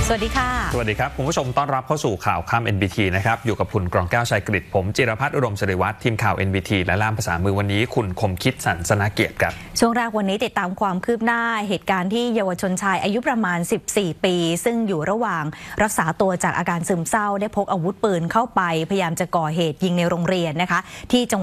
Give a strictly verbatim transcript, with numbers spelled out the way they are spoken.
สวัสดีค่ะสวัสดีครับคุณผู้ชมต้อนรับเข้าสู่ข่าวค่ำ เอ็น บี ที นะครับอยู่กับคุณกรองแก้วชัยกฤษผมจิรพัฒน์อุดมศิริวัฒน์ทีมข่าว เอ็น บี ที และล่ามภาษามือวันนี้คุณคมคิดสรรสนาเกียรติครับช่วงแรกวันนี้ติดตามความคืบหน้าเหตุการณ์ที่เยาวชนชายอายุประมาณสิบสี่ปีซึ่งอยู่ระหว่างรักษาตัวจากอาการซึมเศร้าได้พกอาวุธปืนเข้าไปพยายามจะก่อเหตุยิงในโรงเรียนนะคะที่จัง